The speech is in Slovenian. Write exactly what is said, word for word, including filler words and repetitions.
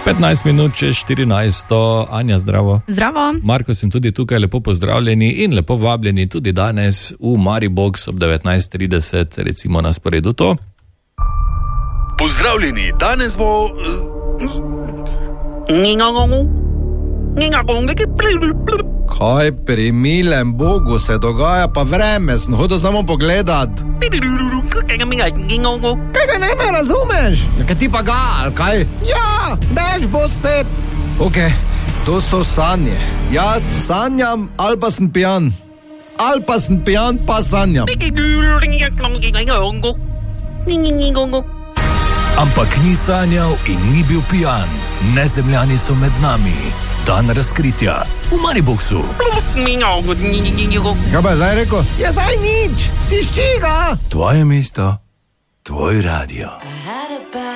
petnajst minut čez štirinajsto. Anja, zdravo. Zdravo. Marko, sem tudi tukaj, lepo pozdravljeni in lepo vabljeni tudi danes v Maribox ob devetnajst trideset, recimo na sporedu to. Pozdravljeni, danes bo... Kaj pri milem Bogu se dogaja, pa vreme sem hodil samo pogledat. Kaj ga ne me razumeš? Kaj ti pa ga, ali kaj? Ja, dež bo spet. Ok, to so sanje. Jaz sanjam, ali pa sem pijan. Ali pa sem pijan, pa sanjam. Ampak ni sanjal in ni bil pijan. Nezemljani so med nami. Dan razkritja v Mariboxu. Kaj pa je zdaj rekel? Ja, zdaj nič, tišči ga. Tvoje mesto, tvoj radio.